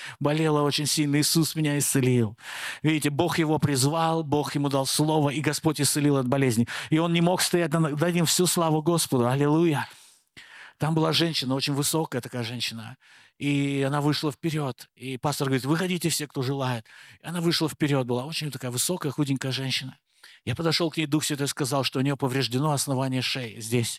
болела очень сильно, Иисус меня исцелил. Видите, Бог его призвал, Бог ему дал слово, и Господь исцелил от болезни. И он не мог стоять, дадим всю славу Господу, аллилуйя. Там была женщина, очень высокая такая женщина, и она вышла вперед. И пастор говорит, выходите все, кто желает. И она вышла вперед, была очень такая высокая, худенькая женщина. Я подошел к ней, Дух Святой сказал, что у нее повреждено основание шеи здесь.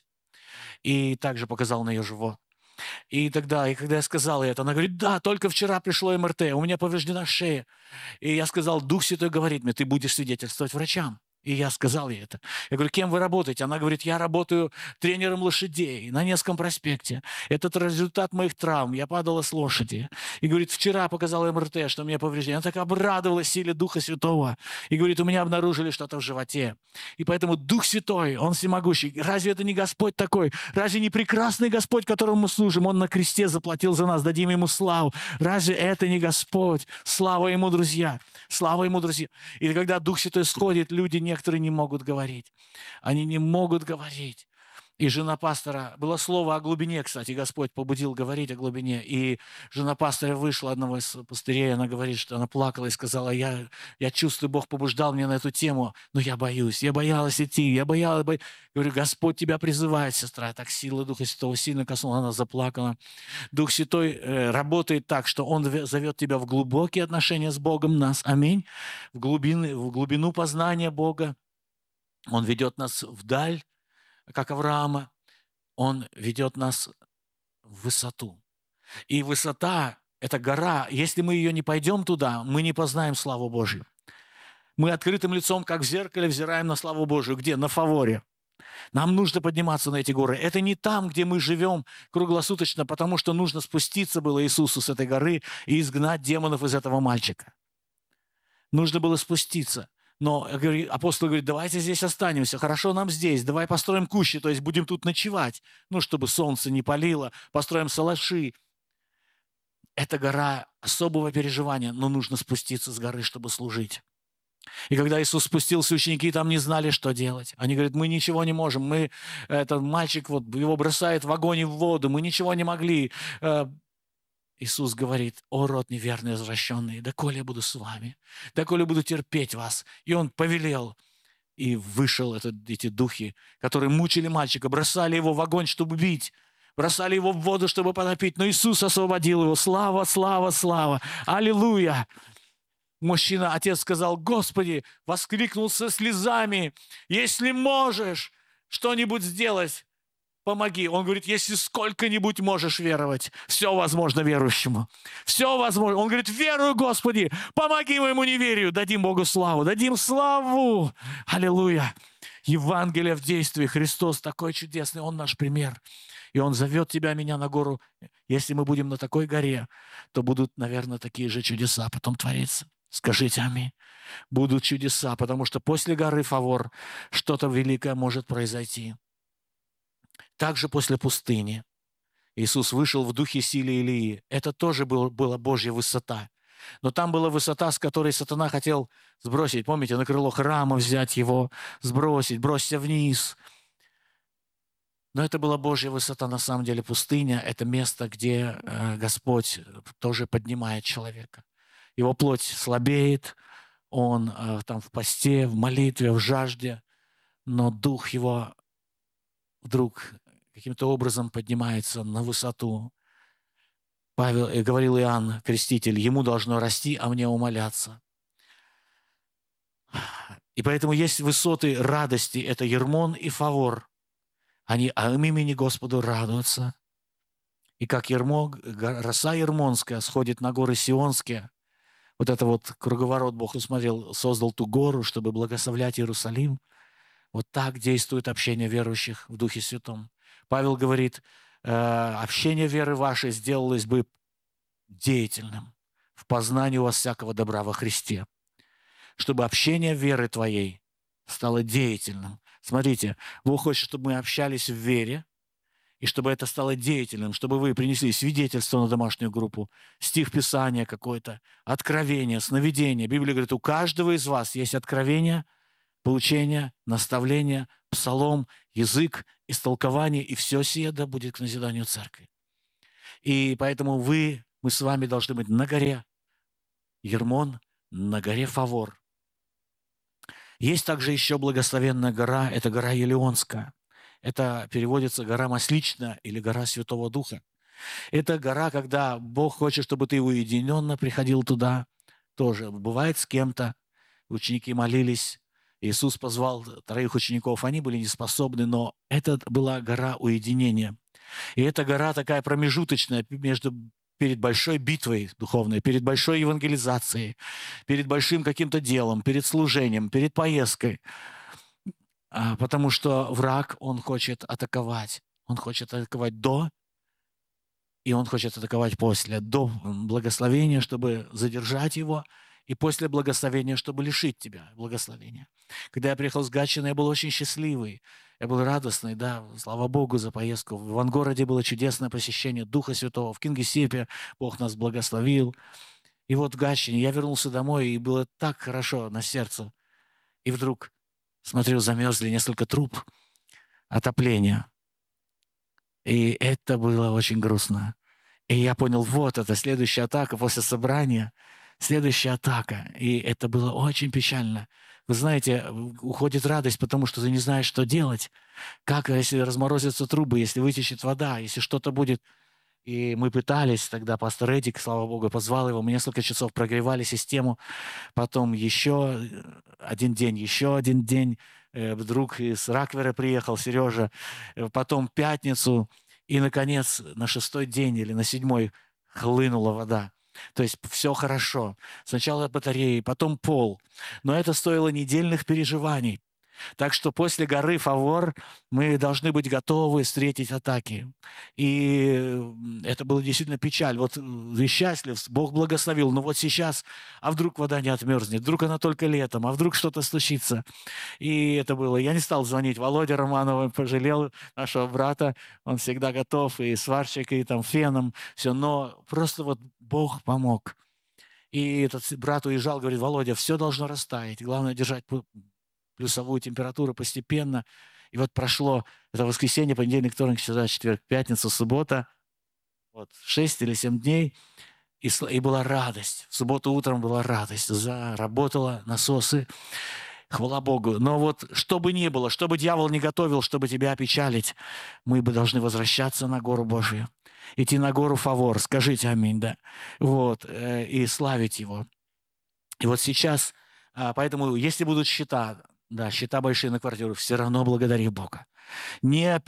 И также показал на ее живот. И когда я сказал ей это, она говорит, да, только вчера пришло МРТ, у меня повреждена шея. И я сказал, Дух Святой говорит мне, ты будешь свидетельствовать врачам. И я сказал ей это. Я говорю, кем вы работаете? Она говорит, я работаю тренером лошадей на Невском проспекте. Это результат моих травм. Я падала с лошади. И говорит, вчера показала МРТ, что у меня повреждение. Она так обрадовалась силе Духа Святого. И говорит, у меня обнаружили что-то в животе. И поэтому Дух Святой, Он всемогущий. Разве это не Господь такой? Разве не прекрасный Господь, которому мы служим? Он на кресте заплатил за нас. Дадим Ему славу. Разве это не Господь? Слава Ему, друзья. Слава Ему, друзья. И когда Дух Святой сходит, люди некоторые не могут говорить. Они не могут говорить. И жена пастора, было слово о глубине, кстати, Господь побудил говорить о глубине. И жена пастора вышла, одного из пастырей, она говорит, что она плакала и сказала, я чувствую, Бог побуждал меня на эту тему, но я боюсь, я боялась идти, я боялась. Говорю, Господь тебя призывает, сестра. Так сила Духа Святого сильно коснула, она заплакала. Дух Святой работает так, что Он зовет тебя в глубокие отношения с Богом, нас, аминь, в глубину познания Бога. Он ведет нас вдаль, как Авраама, Он ведет нас в высоту. И высота – это гора. Если мы ее не пойдем туда, мы не познаем славу Божью. Мы открытым лицом, как в зеркале, взираем на славу Божию. Где? На фаворе. Нам нужно подниматься на эти горы. Это не там, где мы живем круглосуточно, потому что нужно спуститься было Иисусу с этой горы и изгнать демонов из этого мальчика. Нужно было спуститься. Но апостол говорит, давайте здесь останемся, хорошо нам здесь, давай построим кущи, то есть будем тут ночевать, чтобы солнце не палило, построим салаши. Это гора особого переживания, но нужно спуститься с горы, чтобы служить. И когда Иисус спустился, ученики там не знали, что делать. Они говорят, мы ничего не можем, этот мальчик, его бросает в огонь и в воду, мы ничего не могли. Иисус говорит, о, род неверный, извращенный, доколе я буду с вами, доколе буду терпеть вас. И Он повелел, и вышел эти духи, которые мучили мальчика, бросали его в огонь, чтобы бить, бросали его в воду, чтобы потопить. Но Иисус освободил его. Слава, слава, слава! Аллилуйя! Мужчина, отец сказал, Господи, воскликнул со слезами, если можешь что-нибудь сделать, помоги. Он говорит, если сколько-нибудь можешь веровать, все возможно верующему. Все возможно. Он говорит, верую, Господи, помоги моему неверию. Дадим Богу славу, дадим славу. Аллилуйя. Евангелие в действии. Христос такой чудесный, Он наш пример. И Он зовет тебя, меня на гору. Если мы будем на такой горе, то будут, наверное, такие же чудеса потом твориться. Скажите аминь. Будут чудеса, потому что после горы Фавор что-то великое может произойти. Также после пустыни Иисус вышел в духе силы Илии. Это тоже была Божья высота. Но там была высота, с которой сатана хотел сбросить. Помните, на крыло храма взять его, сбросить, бросься вниз. Но это была Божья высота, на самом деле пустыня. Это место, где Господь тоже поднимает человека. Его плоть слабеет, он там в посте, в молитве, в жажде, но дух его вдруг каким-то образом поднимается на высоту. Говорил Иоанн Креститель, ему должно расти, а мне умоляться. И поэтому есть высоты радости, это Ермон и Фавор. Они имени Господу радуются. И как роса Ермонская сходит на горы Сионские, вот это вот круговорот Бог усмотрел, создал ту гору, чтобы благословлять Иерусалим. Вот так действует общение верующих в Духе Святом. Павел говорит, общение веры вашей сделалось бы деятельным в познании у вас всякого добра во Христе. Чтобы общение веры твоей стало деятельным. Смотрите, Бог хочет, чтобы мы общались в вере, и чтобы это стало деятельным, чтобы вы принесли свидетельство на домашнюю группу, стих Писания какой-то, откровение, сновидение. Библия говорит, у каждого из вас есть откровение, получение, наставление, псалом, язык, истолкование, и все сие да будет к назиданию церкви. И поэтому мы Мы с вами должны быть на горе Ермон, на горе Фавор. Есть также еще благословенная гора, это гора Елеонская. Это переводится гора Масличная или гора Святого Духа. Это гора, когда Бог хочет, чтобы ты уединенно приходил туда. Тоже бывает с кем-то. Ученики молились. Иисус позвал 3 учеников. Они были неспособны, но это была гора уединения. И эта гора такая промежуточная перед большой битвой духовной, перед большой евангелизацией, перед большим каким-то делом, перед служением, перед поездкой. Потому что враг, он хочет атаковать. Он хочет атаковать до, и он хочет атаковать после. До благословения, чтобы задержать его, и после благословения, чтобы лишить тебя благословения. Когда я приехал с Гатчины, я был очень счастливый. Я был радостный, да, слава Богу за поездку. В Ивангороде было чудесное посещение Духа Святого. В Кингисеппе Бог нас благословил. И вот в Гатчине я вернулся домой, и было так хорошо на сердце. И вдруг, смотрю, замерзли несколько труб отопления. И это было очень грустно. И я понял, вот это следующая атака после собрания, следующая атака. И это было очень печально. Вы знаете, уходит радость, потому что ты не знаешь, что делать. Как, если разморозятся трубы, если вытечет вода, если что-то будет. И мы пытались тогда, пастор Эдик, слава Богу, позвал его, мы несколько часов прогревали систему, потом еще один день, вдруг из Раквера приехал Сережа, потом пятницу, и, наконец, на 6-й день или на 7-й хлынула вода. То есть все хорошо. Сначала батареи, потом пол. Но это стоило недельных переживаний. Так что после горы Фавор мы должны быть готовы встретить атаки. И это было действительно печаль. Вот ты счастлив, Бог благословил, но вот сейчас, а вдруг вода не отмерзнет, вдруг она только летом, а вдруг что-то случится. И это было. Я не стал звонить Володе Романову, пожалел нашего брата, он всегда готов, и сварщик, и там феном, все, но просто вот Бог помог. И этот брат уезжал, говорит, Володя, все должно растаять, главное держать плюсовую температуру постепенно. И вот прошло это воскресенье, понедельник, вторник, среда, четверг, пятница, суббота. Вот 6 или 7 дней. И была радость. В субботу утром была радость. Заработала насосы. Хвала Богу. Но вот что бы ни было, что бы дьявол не готовил, чтобы тебя опечалить, мы бы должны возвращаться на гору Божию. Идти на гору Фавор. Скажите аминь, да. Вот. И славить его. И вот сейчас, поэтому, если будут счета, да, счета большие на квартиру, все равно благодари Бога. Не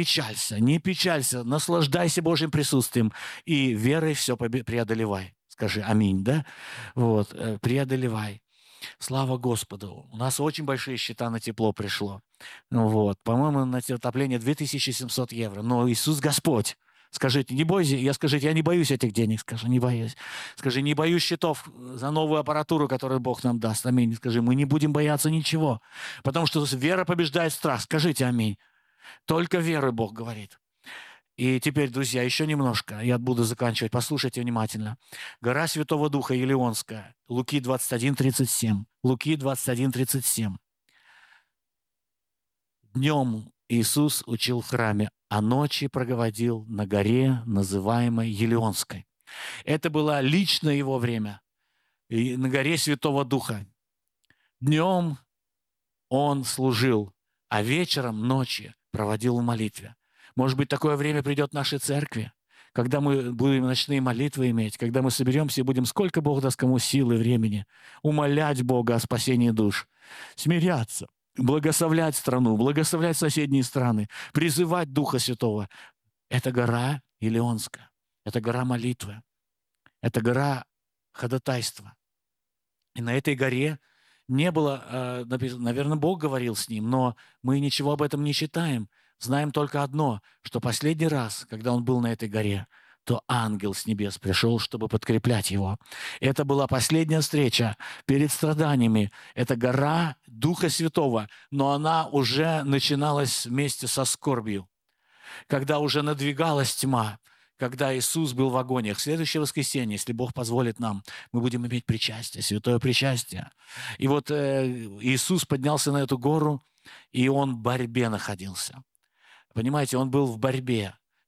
печалься, наслаждайся Божьим присутствием и верой все преодолевай. Скажи аминь, да? Вот, преодолевай. Слава Господу. У нас очень большие счета на тепло пришло. Вот, по-моему, на отопление 2700 евро. Но Иисус Господь. Скажите, не бойся, я не боюсь этих денег, скажи, не боюсь. Скажи, не боюсь счетов за новую аппаратуру, которую Бог нам даст. Аминь. Скажи, мы не будем бояться ничего, потому что вера побеждает страх. Скажите аминь. Только верой Бог говорит. И теперь, друзья, еще немножко, я буду заканчивать. Послушайте внимательно. Гора Святого Духа Елеонская, Луки 21:37. Луки 21:37. Днем Иисус учил в храме, а ночи проводил на горе, называемой Елеонской. Это было лично его время, и на горе Святого Духа. Днем он служил, а вечером, ночи проводил в молитве. Может быть, такое время придет в нашей церкви, когда мы будем ночные молитвы иметь, когда мы соберемся и будем, сколько Бог даст кому силы, времени, умолять Бога о спасении душ, смиряться, благословлять страну, благословлять соседние страны, призывать Духа Святого. Это гора Елеонская, это гора молитвы, это гора ходатайства. И на этой горе не было, наверное, Бог говорил с ним, но мы ничего об этом не читаем. Знаем только одно, что последний раз, когда он был на этой горе, то ангел с небес пришел, чтобы подкреплять его. Это была последняя встреча перед страданиями. Это гора Духа Святого, но она уже начиналась вместе со скорбью, когда уже надвигалась тьма, когда Иисус был в агониях. Следующее воскресенье, если Бог позволит нам, мы будем иметь причастие, святое причастие. И вот Иисус поднялся на эту гору, и Он в борьбе находился. Понимаете, Он был в борьбе.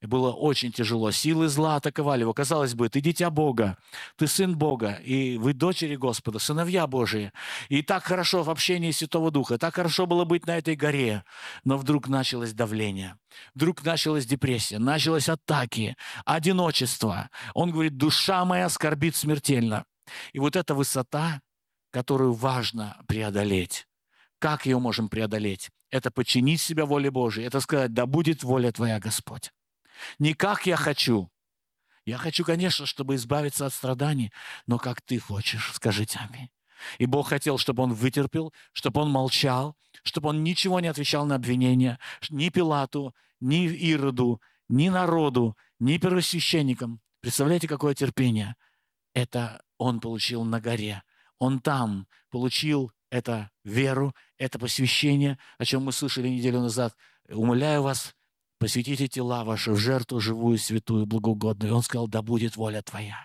И было очень тяжело. Силы зла атаковали его. Казалось бы, ты дитя Бога, ты сын Бога, и вы дочери Господа, сыновья Божии. И так хорошо в общении Святого Духа, так хорошо было быть на этой горе. Но вдруг началось давление, вдруг началась депрессия, началось атаки, одиночество. Он говорит, душа моя скорбит смертельно. И вот эта высота, которую важно преодолеть. Как ее можем преодолеть? Это подчинить себя воле Божией, это сказать, да будет воля Твоя, Господь. Не как я хочу. Я хочу, конечно, чтобы избавиться от страданий, но как Ты хочешь, скажите аминь. И Бог хотел, чтобы он вытерпел, чтобы он молчал, чтобы он ничего не отвечал на обвинения ни Пилату, ни Ироду, ни народу, ни первосвященникам. Представляете, какое терпение? Это он получил на горе. Он там получил это веру, это посвящение, о чем мы слышали неделю назад. Умоляю вас, посвятите тела ваши в жертву живую, святую, благоугодную. И он сказал, да будет воля Твоя.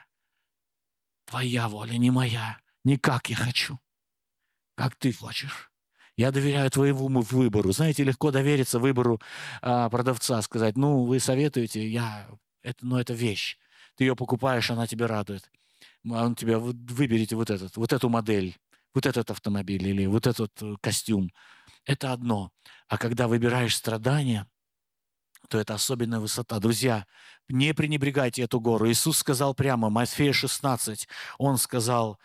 Твоя воля, не моя. Не как я хочу, как Ты хочешь. Я доверяю Твоему выбору. Знаете, легко довериться выбору продавца, сказать, ну, вы советуете, это вещь. Ты ее покупаешь, она тебя радует. Он тебя, выберите вот эту модель, вот этот автомобиль или вот этот костюм. Это одно. А когда выбираешь страдания, то это особенная высота. Друзья, не пренебрегайте эту гору. Иисус сказал прямо, Матфея 16, Он сказал,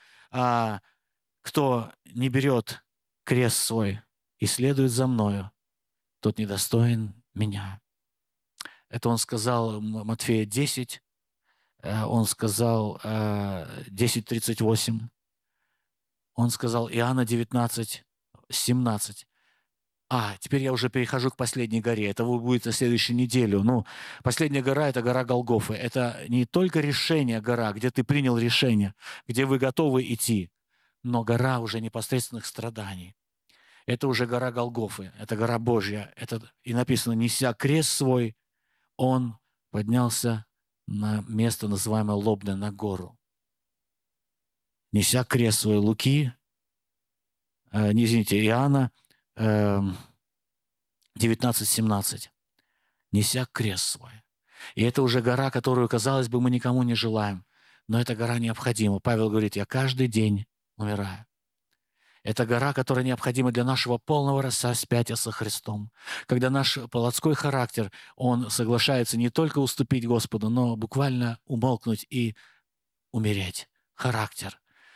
кто не берет крест свой и следует за мною, тот недостоин меня. Это Он сказал Матфея 10, Он сказал 10:38, Он сказал Иоанна 19:17. Теперь я уже перехожу к последней горе. Это будет на следующую неделю. Последняя гора – это гора Голгофы. Это не только решение гора, где ты принял решение, где вы готовы идти, но гора уже непосредственных страданий. Это уже гора Голгофы, это гора Божья. И написано, неся крест свой, он поднялся на место, называемое Лобное, на гору. Неся крест свой, Иоанна 19:17. Неся крест свой. И это уже гора, которую, казалось бы, мы никому не желаем. Но эта гора необходима. Павел говорит, я каждый день умираю. Это гора, которая необходима для нашего полного распятия со Христом. Когда наш плотской характер, он соглашается не только уступить Господу, но буквально умолкнуть и умереть. Характер.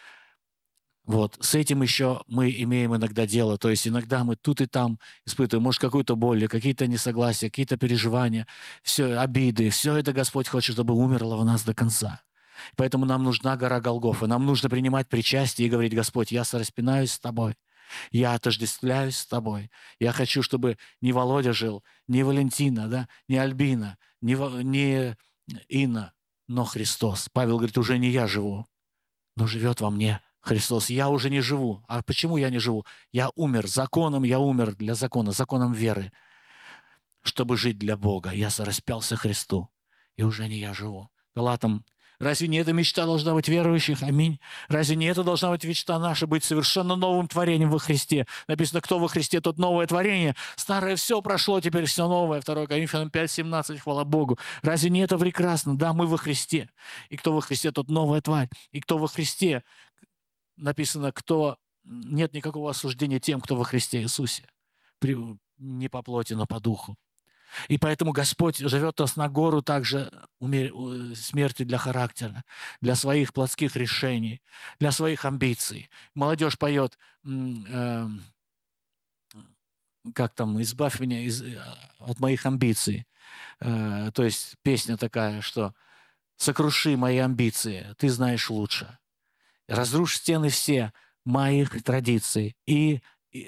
С этим еще мы имеем иногда дело. То есть иногда мы тут и там испытываем, может, какую-то боль, какие-то несогласия, какие-то переживания, все обиды. Все это Господь хочет, чтобы умерло в нас до конца. Поэтому нам нужна гора Голгофа. Нам нужно принимать причастие и говорить, Господь, я сораспинаюсь с Тобой. Я отождествляюсь с Тобой. Я хочу, чтобы не Володя жил, не Валентина, не Альбина, не Инна, но Христос. Павел говорит, уже не я живу, но живет во мне Христос. Я уже не живу. А почему я не живу? Я умер. Законом я умер для закона, законом веры, чтобы жить для Бога. Я сораспялся Христу, и уже не я живу. Галатам. Разве не эта мечта должна быть верующих? Аминь. Разве не это должна быть мечта наша, быть совершенно новым творением во Христе? Написано, кто во Христе, тот новое творение. Старое все прошло, теперь все новое. 2 Коринфянам 5:17, хвала Богу. Разве не это прекрасно? Да, мы во Христе. И кто во Христе, тот новая тварь. И кто во Христе, написано, нет никакого осуждения тем, кто во Христе Иисусе. Не по плоти, но по духу. И поэтому Господь зовет нас на гору также смерти для характера, для своих плотских решений, для своих амбиций. Молодежь поет, «Избавь меня от моих амбиций». То есть песня такая, что «Сокруши мои амбиции, ты знаешь лучше. Разрушь стены все моих традиций и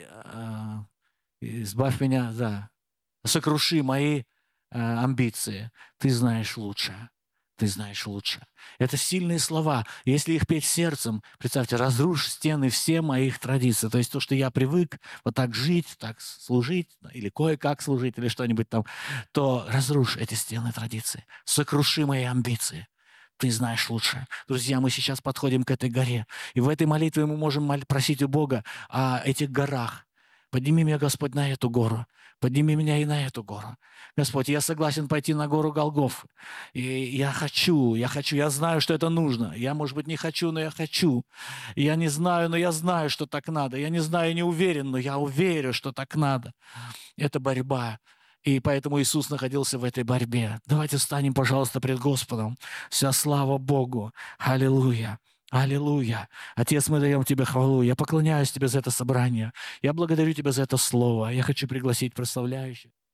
избавь меня, сокруши мои амбиции. Ты знаешь лучше. Ты знаешь лучше». Это сильные слова. Если их петь сердцем, представьте, разрушь стены все моих традиций. То есть то, что я привык вот так жить, так служить, или кое-как служить, или что-нибудь там, то разрушь эти стены традиций. Сокруши мои амбиции. Ты знаешь лучше. Друзья, мы сейчас подходим к этой горе. И в этой молитве мы можем просить у Бога о этих горах. Подними меня, Господь, на эту гору. Подними меня и на эту гору. Господь, я согласен пойти на гору Голгоф. И я хочу, я знаю, что это нужно. Я, может быть, не хочу, но я хочу. Я не знаю, но я знаю, что так надо. Я не знаю, не уверен, но я уверен, что так надо. Это борьба. И поэтому Иисус находился в этой борьбе. Давайте встанем, пожалуйста, пред Господом. Вся слава Богу. Аллилуйя. Аллилуйя. Отец, мы даем Тебе хвалу. Я поклоняюсь Тебе за это собрание. Я благодарю Тебя за это слово. Я хочу пригласить прославляющих.